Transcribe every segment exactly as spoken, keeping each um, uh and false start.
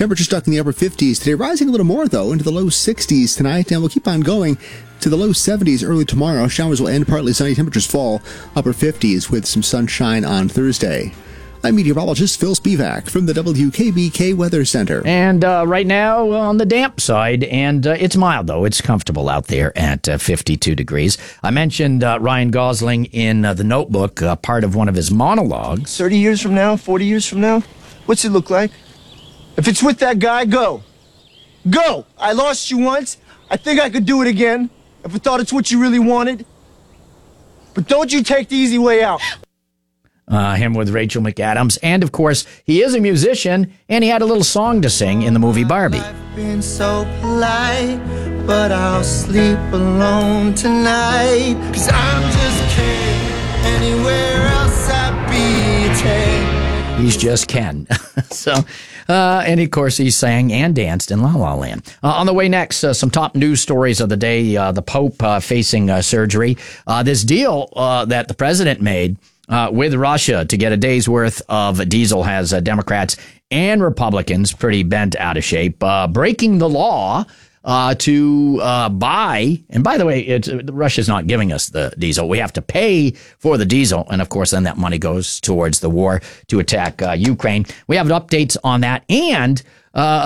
Temperatures stuck in the upper fifties today, rising a little more, though, into the low sixties tonight, and we'll keep on going to the low seventies early tomorrow. Showers will end, partly sunny. Temperatures fall, upper fifties with some sunshine on Thursday. I'm meteorologist Phil Spivak from the W K B K Weather Center. And uh, right now on the damp side, and uh, it's mild, though. It's comfortable out there at uh, fifty-two degrees. I mentioned uh, Ryan Gosling in uh, The Notebook, uh, part of one of his monologues. thirty years from now, forty years from now, what's it look like? If it's with that guy, go. Go! I lost you once. I think I could do it again if I thought it's what you really wanted. But don't you take the easy way out. Uh, him with Rachel McAdams. And, of course, he is a musician, and he had a little song to sing in the movie Barbie. I've been so polite, but I'll sleep alone tonight. Cause I'm just kidding. Anywhere else I'd be taken. He's just Ken. so, uh, and, of course, he sang and danced in La La Land. Uh, on the way next, uh, some top news stories of the day. Uh, the Pope uh, facing uh, surgery. Uh, this deal uh, that the president made Uh, with Russia to get a day's worth of diesel has uh, Democrats and Republicans pretty bent out of shape, uh, breaking the law uh, to uh, buy. And by the way, it's, uh, Russia's not giving us the diesel. We have to pay for the diesel. And of course, then that money goes towards the war to attack uh, Ukraine. We have updates on that. And uh,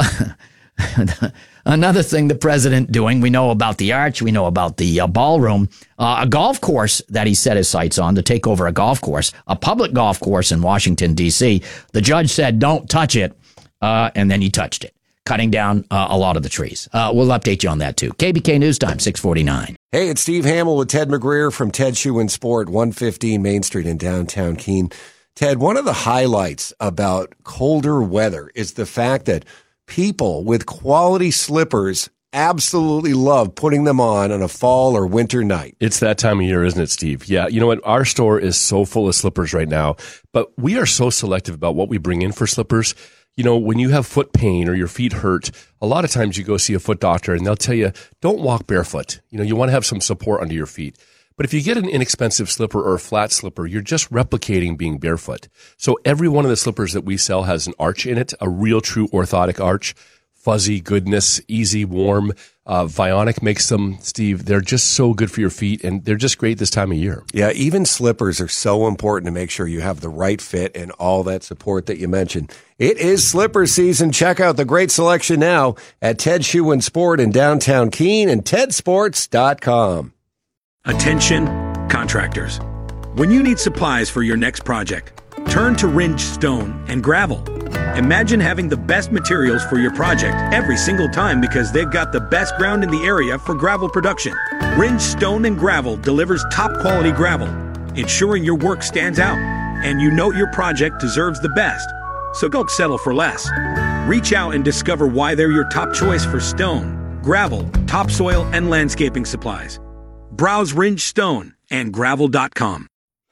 another thing the president doing, we know about the arch, we know about the uh, ballroom, uh, a golf course that he set his sights on to take over a golf course, a public golf course in Washington, D C. The judge said, don't touch it, uh, and then he touched it, cutting down uh, a lot of the trees. Uh, we'll update you on that, too. K B K News Time, six forty-nine. Hey, it's Steve Hamill with Ted McGreer from Ted Shoe and Sport, one fifteen Main Street in downtown Keene. Ted, one of the highlights about colder weather is the fact that people with quality slippers absolutely love putting them on on a fall or winter night. It's that time of year, isn't it, Steve? Yeah, you know what? Our store is so full of slippers right now, but we are so selective about what we bring in for slippers. You know, when you have foot pain or your feet hurt, a lot of times you go see a foot doctor and they'll tell you, don't walk barefoot. You know, you want to have some support under your feet. But if you get an inexpensive slipper or a flat slipper, you're just replicating being barefoot. So every one of the slippers that we sell has an arch in it, a real true orthotic arch, fuzzy goodness, easy, warm. Uh, Vionic makes them, Steve. They're just so good for your feet, and they're just great this time of year. Yeah, even slippers are so important to make sure you have the right fit and all that support that you mentioned. It is slipper season. Check out the great selection now at Ted Shoe and Sport in downtown Keene and ted sports dot com. Attention, contractors. When you need supplies for your next project, turn to Ringe Stone and Gravel. Imagine having the best materials for your project every single time because they've got the best ground in the area for gravel production. Ringe Stone and Gravel delivers top quality gravel, ensuring your work stands out and you know your project deserves the best. So don't settle for less. Reach out and discover why they're your top choice for stone, gravel, topsoil, and landscaping supplies. Browse Ringe Stone and gravel dot com.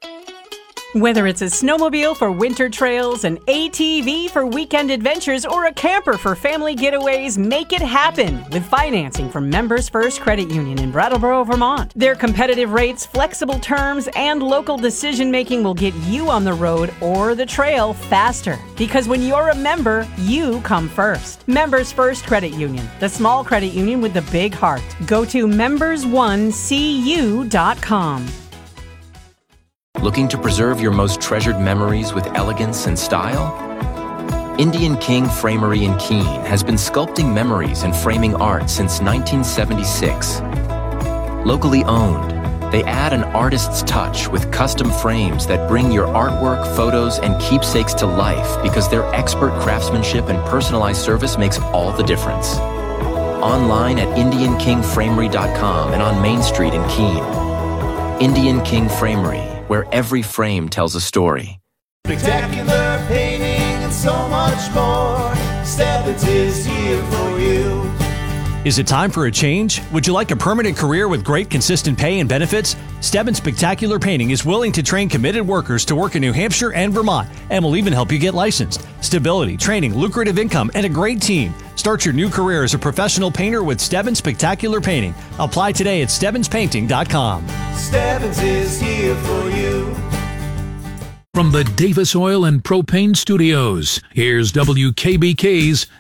Whether it's a snowmobile for winter trails, an A T V for weekend adventures, or a camper for family getaways, make it happen with financing from Members First Credit Union in Brattleboro, Vermont. Their competitive rates, flexible terms, and local decision-making will get you on the road or the trail faster. Because when you're a member, you come first. Members First Credit Union, the small credit union with the big heart. Go to members one c u dot com. Looking to preserve your most treasured memories with elegance and style? Indian King Framery in Keene has been sculpting memories and framing art since nineteen seventy-six. Locally owned, they add an artist's touch with custom frames that bring your artwork, photos, and keepsakes to life because their expert craftsmanship and personalized service makes all the difference. Online at indian king framery dot com and on Main Street in Keene. Indian King Framery, where every frame tells a story. Spectacular painting and so much more. Stebbins is here for you. Is it time for a change? Would you like a permanent career with great consistent pay and benefits? Stebbins Spectacular Painting is willing to train committed workers to work in New Hampshire and Vermont, and will even help you get licensed. Stability, training, lucrative income, and a great team. Start your new career as a professional painter with Stebbins Spectacular Painting. Apply today at stebbins painting dot com. Stebbins is here for you. From the Davis Oil and Propane Studios, here's W K B K's